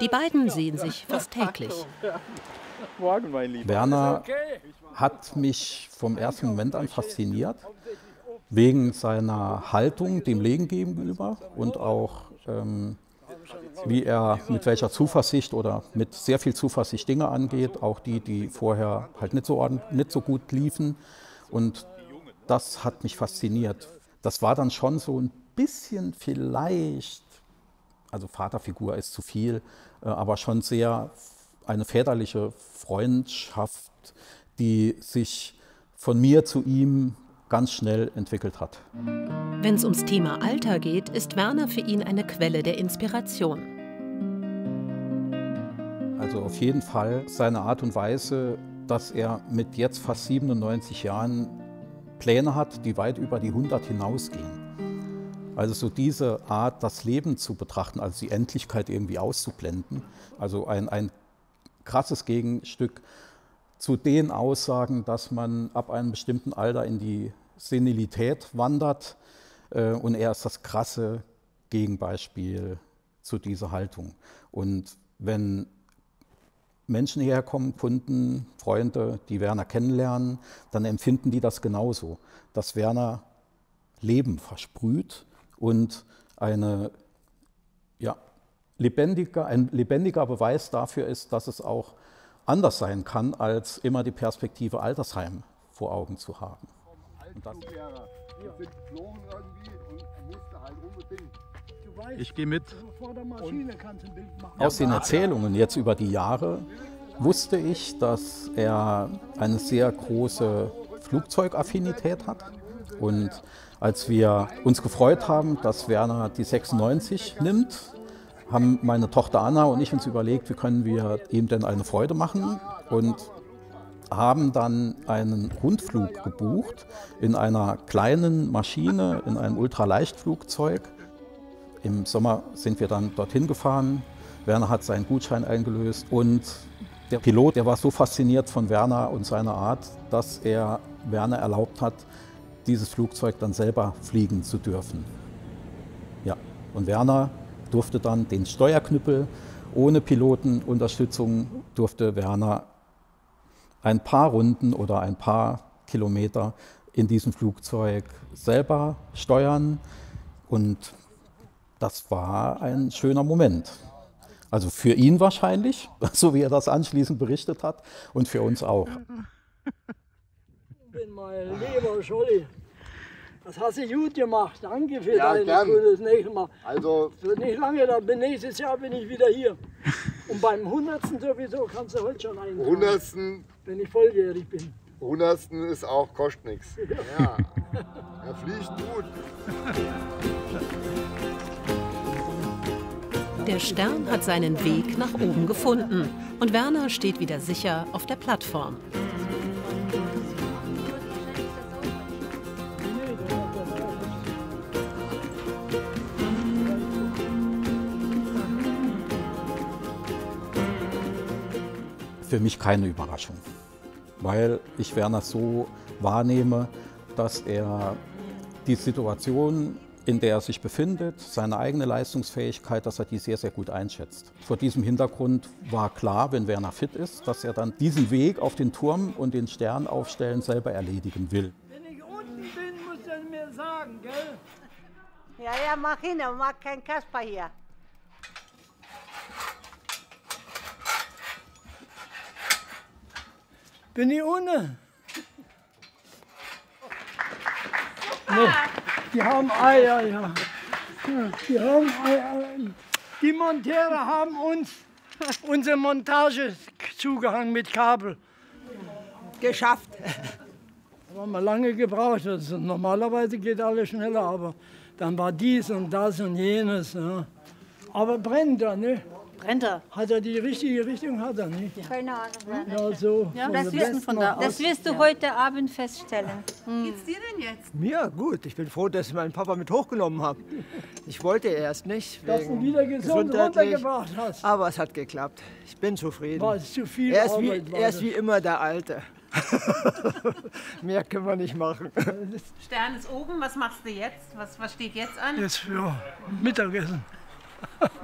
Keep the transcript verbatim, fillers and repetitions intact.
Die beiden sehen sich fast täglich. Werner hat mich vom ersten Moment an fasziniert, wegen seiner Haltung dem Leben gegenüber und auch ähm, wie er mit welcher Zuversicht oder mit sehr viel Zuversicht Dinge angeht, auch die, die vorher halt nicht so, nicht so gut liefen. Und das hat mich fasziniert. Das war dann schon so ein bisschen vielleicht, also Vaterfigur ist zu viel, aber schon sehr eine väterliche Freundschaft, die sich von mir zu ihm ganz schnell entwickelt hat. Wenn es ums Thema Alter geht, ist Werner für ihn eine Quelle der Inspiration. Also auf jeden Fall seine Art und Weise, dass er mit jetzt fast siebenundneunzig Jahren Pläne hat, die weit über die hundert hinausgehen. Also so diese Art, das Leben zu betrachten, also die Endlichkeit irgendwie auszublenden. Also ein, ein krasses Gegenstück zu den Aussagen, dass man ab einem bestimmten Alter in die Senilität wandert. Äh, und er ist das krasse Gegenbeispiel zu dieser Haltung. Und wenn Menschen hierher kommen, Kunden, Freunde, die Werner kennenlernen, dann empfinden die das genauso, dass Werner Leben versprüht und eine, ja, lebendiger, ein lebendiger Beweis dafür ist, dass es auch anders sein kann, als immer die Perspektive Altersheim vor Augen zu haben. Und das ich gehe mit. Aus den Erzählungen jetzt über die Jahre wusste ich, dass er eine sehr große Flugzeugaffinität hat. Und als wir uns gefreut haben, dass Werner die sechsundneunzig nimmt, haben meine Tochter Anna und ich uns überlegt, wie können wir ihm denn eine Freude machen, und haben dann einen Rundflug gebucht in einer kleinen Maschine, in einem Ultraleichtflugzeug. Im Sommer sind wir dann dorthin gefahren. Werner hat seinen Gutschein eingelöst und der Pilot, der war so fasziniert von Werner und seiner Art, dass er Werner erlaubt hat, dieses Flugzeug dann selber fliegen zu dürfen. Ja, und Werner durfte dann den Steuerknüppel, ohne Pilotenunterstützung durfte Werner ein paar Runden oder ein paar Kilometer in diesem Flugzeug selber steuern, und das war ein schöner Moment. Also für ihn wahrscheinlich, so wie er das anschließend berichtet hat, und für uns auch. Ich bin mein lieber Scholli. Das hast du gut gemacht. Danke für ja, deine gutes nächste Mal. Also wird nicht lange, da bin nächstes Jahr bin ich wieder hier. Und beim hundertsten sowieso kannst du heute schon eintragen. hundertsten Wenn ich volljährig bin. hundertsten ist auch, kostet nichts. Ja. Er fliegt gut. Der Stern hat seinen Weg nach oben gefunden und Werner steht wieder sicher auf der Plattform. Für mich keine Überraschung, weil ich Werner so wahrnehme, dass er die Situation, in der er sich befindet, seine eigene Leistungsfähigkeit, dass er die sehr, sehr gut einschätzt. Vor diesem Hintergrund war klar, wenn Werner fit ist, dass er dann diesen Weg auf den Turm und den Stern aufstellen selber erledigen will. Wenn ich unten bin, musst du mir sagen, gell? Ja, ja, mach hin, aber mach kein Kasper hier. Bin ich ohne? Nee, die haben Eier, ja. Die haben Eier. Die Monteure haben uns unsere Montage zugehangen mit Kabel. Geschafft. Da haben wir lange gebraucht. Also normalerweise geht alles schneller, aber dann war dies und das und jenes. Ja. Aber brennt er, ne? Brennt er? Hat er die richtige Richtung? Hat er nicht? Ja. Keine Ahnung. Ja, so. Ja, von das, der wirst, von da aus. Das wirst du ja heute Abend feststellen. Wie geht's dir denn jetzt? Mir gut. Ich bin froh, dass ich meinen Papa mit hochgenommen habe. Ich wollte erst nicht, dass du wegen wieder gesund runtergebracht hast. Aber es hat geklappt. Ich bin zufrieden. War es zu viel er ist, wie, Arbeit, er ist wie immer der Alte. Mehr können wir nicht machen. Stern ist oben. Was machst du jetzt? Was, was steht jetzt an? Jetzt für Mittagessen.